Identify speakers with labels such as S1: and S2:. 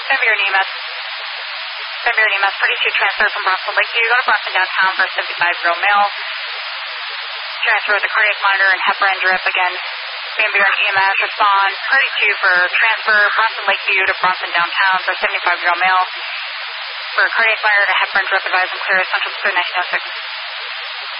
S1: Van Buren EMS. Van Buren EMS, 32 transfer from Bronson Lakeview. Go to Bronson downtown for a 75-year-old male. Transfer with the cardiac monitor and heparin drip again. Van Buren EMS, respond. 32 for transfer, Bronson Lakeview to Bronson downtown for a 75-year-old male. For cardiac monitor to heparin drip, advise and clear Central Code 1906.